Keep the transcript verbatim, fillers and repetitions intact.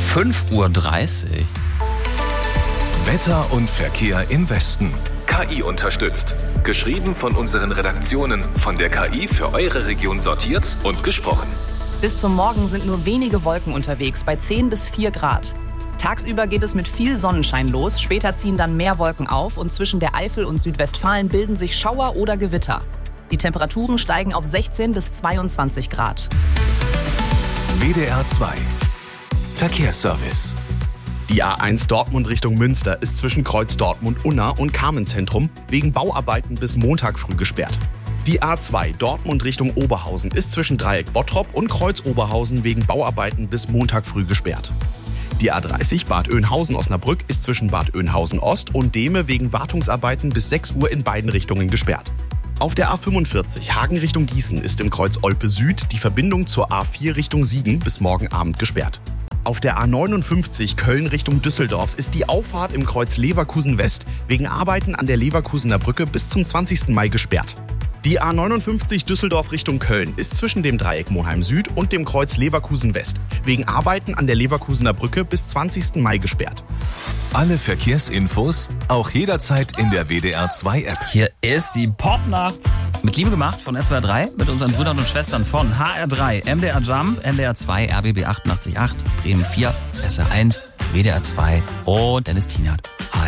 fünf Uhr dreißig. Wetter und Verkehr im Westen. K I unterstützt. Geschrieben von unseren Redaktionen, von der K I für eure Region sortiert und gesprochen. Bis zum Morgen sind nur wenige Wolken unterwegs, bei zehn bis vier Grad. Tagsüber geht es mit viel Sonnenschein los, später ziehen dann mehr Wolken auf und zwischen der Eifel und Südwestfalen bilden sich Schauer oder Gewitter. Die Temperaturen steigen auf sechzehn bis zweiundzwanzig Grad. W D R zwei Verkehrsservice. Die A eins Dortmund Richtung Münster ist zwischen Kreuz Dortmund-Unna und Carmenzentrum wegen Bauarbeiten bis Montag früh gesperrt. Die A zwei Dortmund Richtung Oberhausen ist zwischen Dreieck Bottrop und Kreuz Oberhausen wegen Bauarbeiten bis Montag früh gesperrt. Die A dreißig Bad Oeynhausen-Osnabrück ist zwischen Bad Oeynhausen-Ost und Dehme wegen Wartungsarbeiten bis sechs Uhr in beiden Richtungen gesperrt. Auf der A fünfundvierzig Hagen Richtung Gießen ist im Kreuz Olpe Süd die Verbindung zur A vier Richtung Siegen bis morgen Abend gesperrt. Auf der A neunundfünfzig Köln Richtung Düsseldorf ist die Auffahrt im Kreuz Leverkusen West wegen Arbeiten an der Leverkusener Brücke bis zum zwanzigsten Mai gesperrt. Die A neunundfünfzig Düsseldorf Richtung Köln ist zwischen dem Dreieck Monheim Süd und dem Kreuz Leverkusen West wegen Arbeiten an der Leverkusener Brücke bis zwanzigsten Mai gesperrt. Alle Verkehrsinfos auch jederzeit in der W D R zwei App. Hier ist die Popnacht. Mit Liebe gemacht von S W R drei, mit unseren Brüdern und Schwestern von H R drei, M D R Jump, N D R zwei, R B B achtundachtzig Komma acht, Bremen vier, S R eins, W D R zwei und Dennis Tienert.